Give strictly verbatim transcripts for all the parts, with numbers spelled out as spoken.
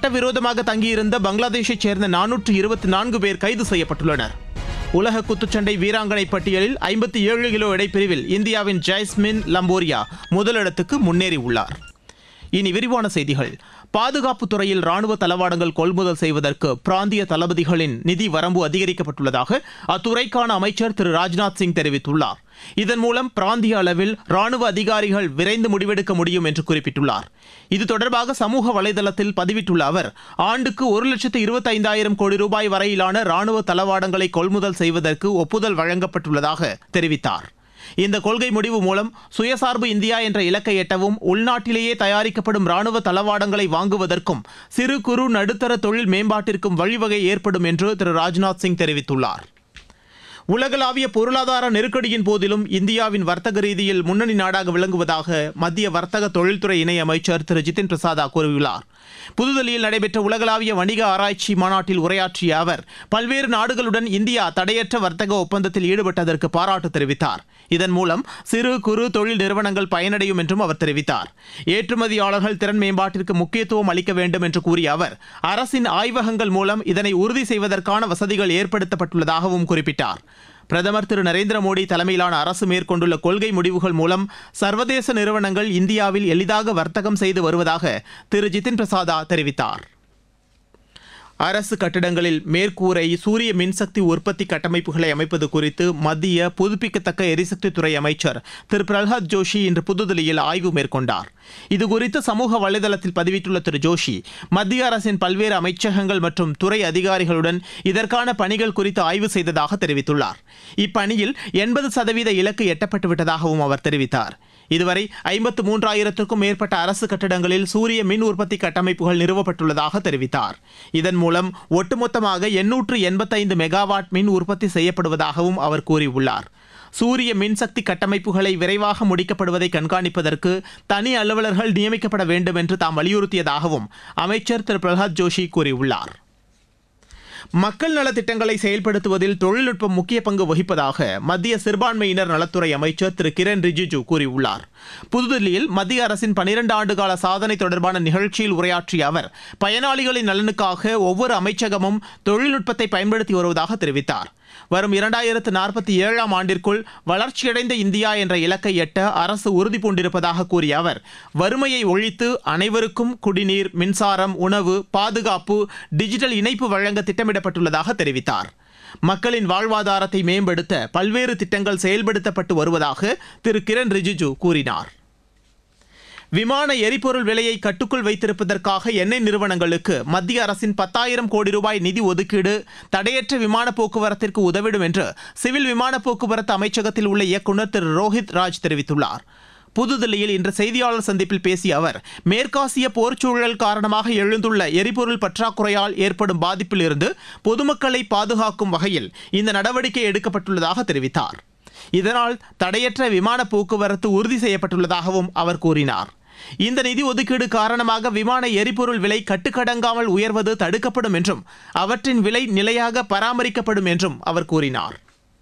சட்டவிரோதமாக தங்கியிருந்த பங்களாதேஷைச் சேர்ந்த நானூற்று இருபத்தி நான்கு பேர் கைது செய்யப்பட்டுள்ளனர். உலக குத்துச்சண்டை வீராங்கனை பட்டியலில் ஐம்பத்தி ஏழு கிலோ எடைப்பிரிவில் இந்தியாவின் ஜாஸ்மின் லம்போரியா முதலிடத்துக்கு முன்னேறியுள்ளார். இனி விரிவான செய்திகள். பாதுகாப்பு துறையில் ராணுவ தளவாடங்கள் கொள்முதல் செய்வதற்கு பிராந்திய தளபதிகளின் நிதி வரம்பு அதிகரிக்கப்பட்டுள்ளதாக அத்துறைக்கான அமைச்சர் திரு ராஜ்நாத் சிங் தெரிவித்துள்ளார். இதன் மூலம் பிராந்திய அளவில் ராணுவ அதிகாரிகள் விரைந்து முடிவெடுக்க முடியும் என்று குறிப்பிட்டுள்ளார். இது தொடர்பாக சமூக வலைதளத்தில் பதிவிட்டுள்ள அவர், ஆண்டுக்கு ஒரு லட்சத்து இருபத்தி ஐந்தாயிரம் கோடி ரூபாய் வரையிலான ராணுவ தளவாடங்களை கொள்முதல் செய்வதற்கு ஒப்புதல் வழங்கப்பட்டுள்ளதாக தெரிவித்தார். இந்த கொள்கை முடிவு மூலம் சுயசார்பு இந்தியா என்ற இலக்கை எட்டவும், உள்நாட்டிலேயே தயாரிக்கப்படும் ராணுவ தளவாடங்களை வாங்குவதற்கும் சிறு குறு நடுத்தர தொழில் மேம்பாட்டிற்கும் வழிவகை ஏற்படும் என்று திரு ராஜ்நாத் சிங் தெரிவித்துள்ளார். உலகளாவிய பொருளாதார நெருக்கடியின் போதிலும் இந்தியாவின் வர்த்தக ரீதியில் முன்னணி நாடாக விளங்குவதாக மத்திய வர்த்தக தொழில்துறை இணையமைச்சர் திரு ஜிதின் பிரசாதா கூறியுள்ளார். புதுதில்லியில் நடைபெற்ற உலகளாவிய வணிக ஆராய்ச்சி மாநாட்டில் உரையாற்றிய அவர், பல்வேறு நாடுகளுடன் இந்தியா தடையற்ற வர்த்தக ஒப்பந்தத்தில் ஈடுபட்டதற்கு பாராட்டு தெரிவித்தார். இதன் மூலம் சிறு குறு தொழில் நிறுவனங்கள் பயனடையும் என்றும் அவர் தெரிவித்தார். ஏற்றுமதியாளர்கள் திறன் மேம்பாட்டிற்கு முக்கியத்துவம் அளிக்க வேண்டும் என்று கூறிய அவர், அரசின் ஆய்வகங்கள் மூலம் இதனை உறுதி செய்வதற்கான வசதிகள் ஏற்படுத்தப்பட்டுள்ளதாகவும் குறிப்பிட்டார். பிரதமர் திரு நரேந்திர மோடி தலைமையிலான அரசு மேற்கொண்டுள்ள கொள்கை முடிவுகள் மூலம் சர்வதேச நிறுவனங்கள் இந்தியாவில் எளிதாக வர்த்தகம் செய்து வருவதாக திரு ஜிதின் பிரசாதா தெரிவித்தார். அரசு கட்டிடங்களில் மேற்கூரை சூரிய மின்சக்தி உற்பத்தி கட்டமைப்புகளை அமைப்பது குறித்து மத்திய புதுப்பிக்கத்தக்க எரிசக்தித்துறை அமைச்சர் திரு பிரல்ஹாத் ஜோஷி இன்று புதுதில்லியில் ஆய்வு மேற்கொண்டார். இதுகுறித்து சமூக வலைதளத்தில் பதிவிட்டுள்ள திரு ஜோஷி, மத்திய அரசின் பல்வேறு அமைச்சகங்கள் மற்றும் துறை அதிகாரிகளுடன் இதற்கான பணிகள் குறித்து ஆய்வு செய்ததாக தெரிவித்துள்ளார். இப்பணியில் எண்பது சதவீத இலக்கு எட்டப்பட்டுவிட்டதாகவும் அவர் தெரிவித்தார். இதுவரை ஐம்பத்து மூன்றாயிரத்திற்கும் மேற்பட்ட அரசு கட்டிடங்களில் சூரிய மின் உற்பத்தி கட்டமைப்புகள் நிறுவப்பட்டுள்ளதாக தெரிவித்தார். இதன் மூலம் ஒட்டுமொத்தமாக எண்ணூற்று எண்பத்தைந்து மெகாவாட் மின் உற்பத்தி செய்யப்படுவதாகவும் அவர் கூறியுள்ளார். சூரிய மின்சக்தி கட்டமைப்புகளை விரைவாக முடிக்கப்படுவதை கண்காணிப்பதற்கு தனி அலுவலர்கள் நியமிக்கப்பட வேண்டும் என்று தாம் வலியுறுத்தியதாகவும் அமைச்சர் திரு பிரல்ஹாத் ஜோஷி கூறியுள்ளார். மக்கள் நலத்திட்டங்களை செயல்படுத்துவதில் தொழில்நுட்பம் முக்கிய பங்கு வகிப்பதாக மத்திய சிறுபான்மையினர் நலத்துறை அமைச்சர் திரு கிரண் ரிஜிஜு கூறியுள்ளார். புதுதில்லியில் மத்திய அரசின் பனிரண்டு ஆண்டுகால சாதனை தொடர்பான நிகழ்ச்சியில் உரையாற்றிய அவர், பயனாளிகளின் நலனுக்காக ஒவ்வொரு அமைச்சகமும் தொழில்நுட்பத்தை பயன்படுத்தி வருவதாக தெரிவித்தார். வரும் இரண்டாயிரத்து நாற்பத்தி ஏழாம் ஆண்டிற்குள் வளர்ச்சியடைந்த இந்தியா என்ற இலக்கை எட்ட அரசு உறுதி பூண்டிருப்பதாக கூறிய அவர், வறுமையை ஒழித்து அனைவருக்கும் குடிநீர், மின்சாரம், உணவு, பாதுகாப்பு, டிஜிட்டல் இணைப்பு வழங்க திட்டமிடப்பட்டுள்ளதாக தெரிவித்தார். மக்களின் வாழ்வாதாரத்தை மேம்படுத்த பல்வேறு திட்டங்கள் செயல்படுத்தப்பட்டு வருவதாக திரு கிரண் ரிஜிஜு கூறினார். விமான எரிபொருள் விலையை கட்டுக்குள் வைத்திருப்பதற்காக எண்ணெய் நிறுவனங்களுக்கு மத்திய அரசின் பத்தாயிரம் கோடி ரூபாய் நிதி ஒதுக்கீடு தடையற்ற விமான போக்குவரத்திற்கு உதவிடும் என்று சிவில் விமான போக்குவரத்து அமைச்சகத்தில் உள்ள இயக்குநர் திரு ரோஹித் ராஜ் தெரிவித்துள்ளார். புதுதில்லியில் இன்று செய்தியாளர் சந்திப்பில் பேசிய அவர், மேற்காசிய போர்ச்சூழல் காரணமாக எழுந்துள்ள எரிபொருள் பற்றாக்குறையால் ஏற்படும் பாதிப்பில் இருந்து பொதுமக்களை பாதுகாக்கும் வகையில் இந்த நடவடிக்கை எடுக்கப்பட்டுள்ளதாக தெரிவித்தார். இதனால் தடையற்ற விமான போக்குவரத்து உறுதி செய்யப்பட்டுள்ளதாகவும் அவர் கூறினார். இந்த நிதி ஒதுக்கீடு காரணமாக விமான எரிபொருள் விலை கட்டுக்கடங்காமல் உயர்வது தடுக்கப்படும் என்றும் அவற்றின் விலை நிலையாக பராமரிக்கப்படும் என்றும் அவர் கூறினார்.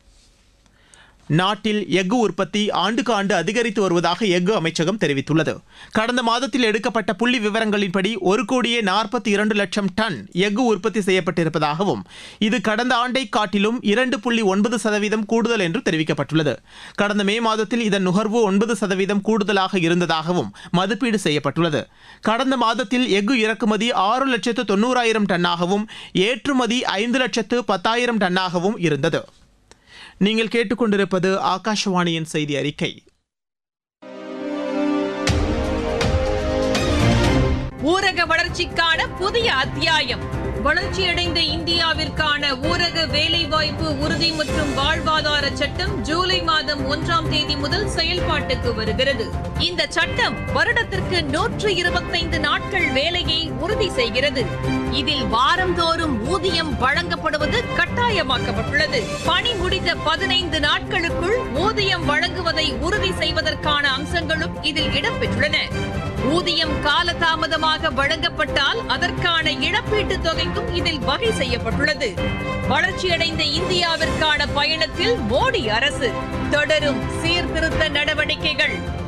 நாட்டில் எஃகு உற்பத்தி ஆண்டுக்கு ஆண்டு அதிகரித்து வருவதாக எஃகு அமைச்சகம் தெரிவித்துள்ளது. கடந்த மாதத்தில் எடுக்கப்பட்ட புள்ளி விவரங்களின்படி ஒரு கோடியே நாற்பத்தி இரண்டு லட்சம் டன் எஃகு உற்பத்தி செய்யப்பட்டிருப்பதாகவும், இது கடந்த ஆண்டை காட்டிலும் இரண்டு புள்ளி ஒன்பது சதவீதம் கூடுதல் என்று தெரிவிக்கப்பட்டுள்ளது. கடந்த மே மாதத்தில் இதன் நுகர்வு ஒன்பது சதவீதம் கூடுதலாக இருந்ததாகவும் மதிப்பீடு செய்யப்பட்டுள்ளது. கடந்த மாதத்தில் எஃகு இறக்குமதி ஆறு லட்சத்து தொண்ணூறாயிரம் டன்னாகவும் ஏற்றுமதி ஐந்து லட்சத்து பத்தாயிரம் டன்னாகவும் இருந்தது. நீங்கள் கேட்டுக்கொண்டிருப்பது ஆகாஷவாணியின் செய்தி அறிக்கை. ஊரக வளர்ச்சிக்கான புதிய அத்தியாயம். வளர்ச்சியடைந்த இந்தியாவிற்கான ஊரக வேலைவாய்ப்பு உறுதி மற்றும் வாழ்வாதார சட்டம் ஜூலை மாதம் ஒன்றாம் தேதி முதல் செயல்பாட்டுக்கு வருகிறது. இந்த சட்டம் வருடத்திற்கு நூற்று இருபத்தைந்து நாட்கள் வேலையை உறுதி செய்கிறது. இதில் வாரந்தோறும் ஊதியம் வழங்கப்படுவது கட்டாயமாக்கப்பட்டுள்ளது. பணி முடிந்த பதினைந்து நாட்களுக்குள் ஊதியம் வழங்குவதை உறுதி செய்வதற்கான அம்சங்களும் இதில் இடம்பெற்றுள்ளன. ஊதியம் காலதாமதமாக வழங்கப்பட்டால் அதற்கான இழப்பீட்டுத் தொகைக்கும் இதில் வகை செய்யப்பட்டுள்ளது. வளர்ச்சியடைந்த இந்தியாவிற்கான பயணத்தில் மோடி அரசு தொடரும் சீர்திருத்த நடவடிக்கைகள்.